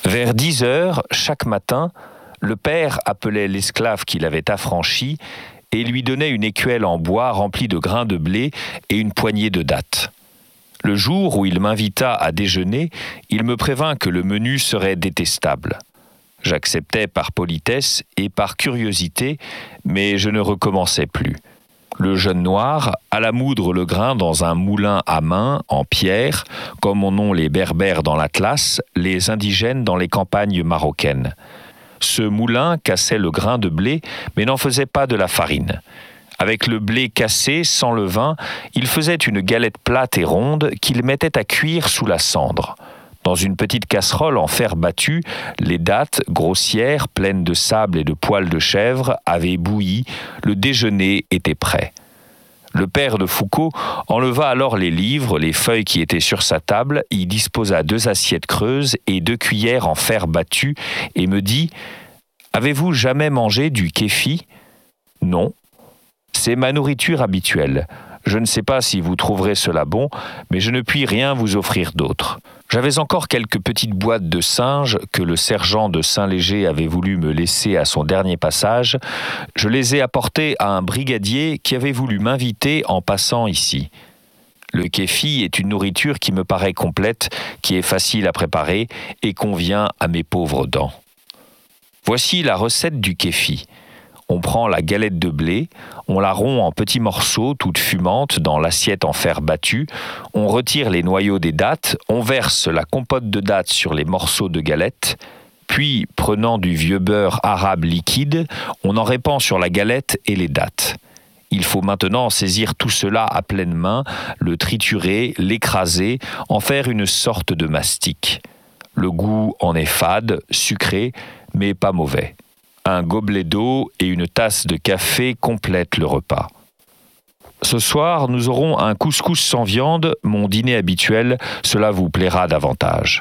Vers 10 heures, chaque matin, le père appelait l'esclave qu'il avait affranchi et lui donnait une écuelle en bois remplie de grains de blé et une poignée de dattes. Le jour où il m'invita à déjeuner, il me prévint que le menu serait détestable. J'acceptais par politesse et par curiosité, mais je ne recommençais plus. Le jeune noir alla moudre le grain dans un moulin à main, en pierre, comme en ont les berbères dans l'Atlas, les indigènes dans les campagnes marocaines. Ce moulin cassait le grain de blé, mais n'en faisait pas de la farine. Avec le blé cassé, sans levain, il faisait une galette plate et ronde qu'il mettait à cuire sous la cendre. Dans une petite casserole en fer battu, les dattes, grossières, pleines de sable et de poils de chèvre, avaient bouilli, le déjeuner était prêt. Le père de Foucault enleva alors les livres, les feuilles qui étaient sur sa table, y disposa 2 assiettes creuses et 2 cuillères en fer battu, et me dit « Avez-vous jamais mangé du kéfi ?»« Non. C'est ma nourriture habituelle. Je ne sais pas si vous trouverez cela bon, mais je ne puis rien vous offrir d'autre. » J'avais encore quelques petites boîtes de singes que le sergent de Saint-Léger avait voulu me laisser à son dernier passage. Je les ai apportées à un brigadier qui avait voulu m'inviter en passant ici. Le kéfi est une nourriture qui me paraît complète, qui est facile à préparer et convient à mes pauvres dents. Voici la recette du kéfi. On prend la galette de blé, on la rompt en petits morceaux, toute fumante, dans l'assiette en fer battu, on retire les noyaux des dattes, on verse la compote de dattes sur les morceaux de galette, puis, prenant du vieux beurre arabe liquide, on en répand sur la galette et les dattes. Il faut maintenant saisir tout cela à pleine main, le triturer, l'écraser, en faire une sorte de mastic. Le goût en est fade, sucré, mais pas mauvais. Un gobelet d'eau et une tasse de café complètent le repas. Ce soir, nous aurons un couscous sans viande, mon dîner habituel, cela vous plaira davantage.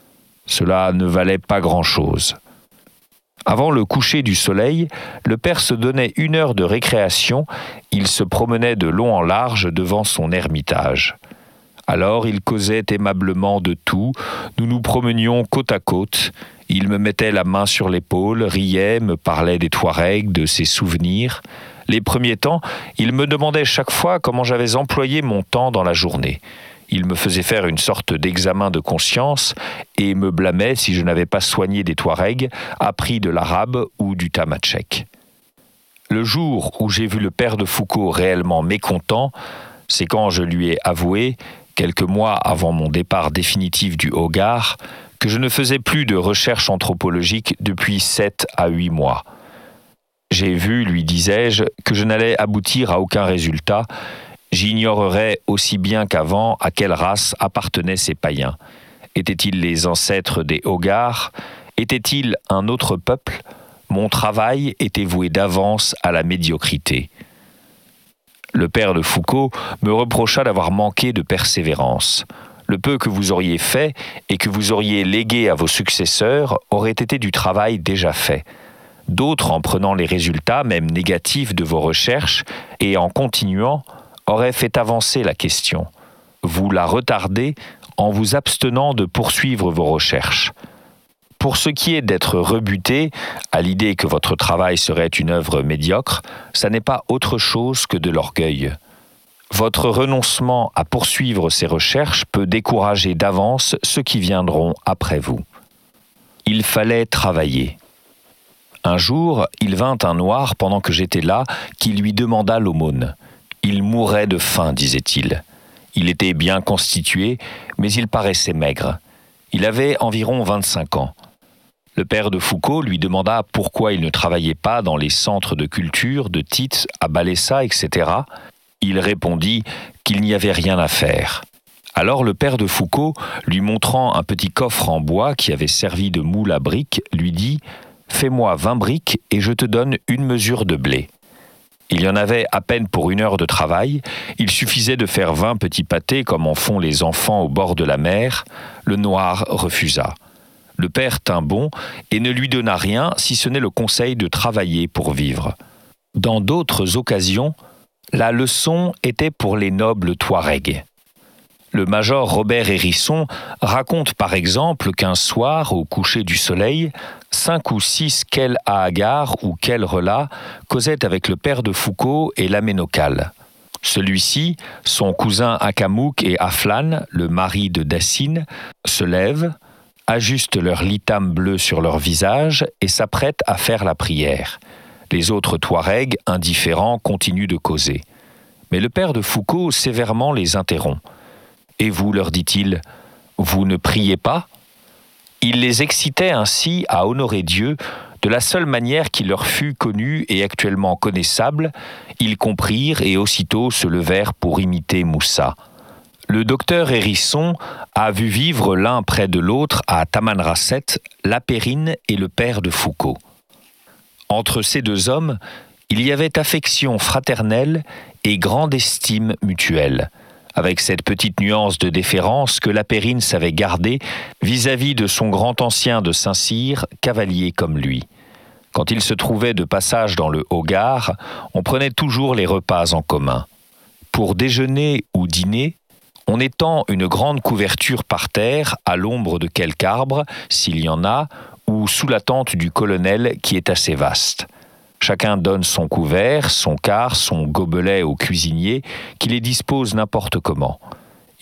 Cela ne valait pas grand-chose. Avant le coucher du soleil, le père se donnait 1 heure de récréation, il se promenait de long en large devant son ermitage. Alors il causait aimablement de tout, nous nous promenions côte à côte, il me mettait la main sur l'épaule, riait, me parlait des Touaregs, de ses souvenirs. Les premiers temps, il me demandait chaque fois comment j'avais employé mon temps dans la journée. Il me faisait faire une sorte d'examen de conscience et me blâmait si je n'avais pas soigné des Touaregs, appris de l'arabe ou du tamatchek. Le jour où j'ai vu le père de Foucault réellement mécontent, c'est quand je lui ai avoué, quelques mois avant mon départ définitif du Hogar, que je ne faisais plus de recherche anthropologique depuis 7 à 8 mois. J'ai vu, lui disais-je, que je n'allais aboutir à aucun résultat. J'ignorerais aussi bien qu'avant à quelle race appartenaient ces païens. Étaient-ils les ancêtres des Hogars ? Étaient-ils un autre peuple ? Mon travail était voué d'avance à la médiocrité. Le père de Foucault me reprocha d'avoir manqué de persévérance. Le peu que vous auriez fait et que vous auriez légué à vos successeurs aurait été du travail déjà fait. D'autres, en prenant les résultats, même négatifs, de vos recherches et en continuant, auraient fait avancer la question. Vous la retardez en vous abstenant de poursuivre vos recherches. Pour ce qui est d'être rebuté à l'idée que votre travail serait une œuvre médiocre, ça n'est pas autre chose que de l'orgueil. Votre renoncement à poursuivre ces recherches peut décourager d'avance ceux qui viendront après vous. Il fallait travailler. Un jour, il vint un noir pendant que j'étais là qui lui demanda l'aumône. Il mourait de faim, disait-il. Il était bien constitué, mais il paraissait maigre. Il avait environ 25 ans. Le père de Foucault lui demanda pourquoi il ne travaillait pas dans les centres de culture de Tite, à Balessa, etc. Il répondit qu'il n'y avait rien à faire. Alors le père de Foucault, lui montrant un petit coffre en bois qui avait servi de moule à briques, lui dit « Fais-moi 20 briques et je te donne 1 mesure de blé ». Il y en avait à peine pour 1 heure de travail, il suffisait de faire 20 petits pâtés comme en font les enfants au bord de la mer. Le noir refusa. Le père tint bon et ne lui donna rien si ce n'est le conseil de travailler pour vivre. Dans d'autres occasions, la leçon était pour les nobles Touaregs. Le major Robert Hérisson raconte par exemple qu'un soir, au coucher du soleil, 5 ou 6 Kel Ahagar ou Kel Rela causaient avec le père de Foucault et l'Aménocal. Celui-ci, son cousin Akamouk et Aflan, le mari de Dacine, se lèvent, ajustent leur litame bleu sur leur visage et s'apprêtent à faire la prière. Les autres Touaregs, indifférents, continuent de causer. Mais le père de Foucault sévèrement les interrompt. « Et vous, leur dit-il, vous ne priez pas ?» Il les excitait ainsi à honorer Dieu de la seule manière qui leur fût connue et actuellement connaissable. Ils comprirent et aussitôt se levèrent pour imiter Moussa. Le docteur Hérisson a vu vivre l'un près de l'autre à Tamanrasset Lapérine et le père de Foucault. Entre ces deux hommes, il y avait affection fraternelle et grande estime mutuelle, avec cette petite nuance de déférence que Lapérine savait garder vis-à-vis de son grand ancien de Saint-Cyr, cavalier comme lui. Quand il se trouvait de passage dans le Haut-Gard, on prenait toujours les repas en commun. Pour déjeuner ou dîner, on étend une grande couverture par terre à l'ombre de quelque arbre, s'il y en a, ou sous la tente du colonel qui est assez vaste. Chacun donne son couvert, son quart, son gobelet au cuisinier qui les dispose n'importe comment.